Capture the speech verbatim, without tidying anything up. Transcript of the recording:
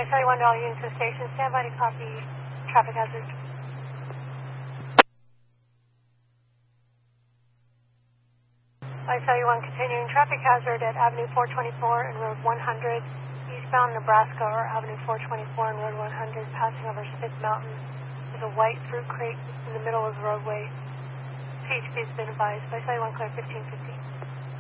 Charlie one to all units to the station. Stand by to copy traffic hazard. By Charlie one continuing traffic hazard at Avenue four twenty-four and Road one hundred, eastbound Nebraska, or Avenue four twenty-four and Road one hundred, passing over Spitz Mountain. There's a white fruit crate in the middle of the roadway. P H P has been advised. By Charlie one clear fifteen fifty.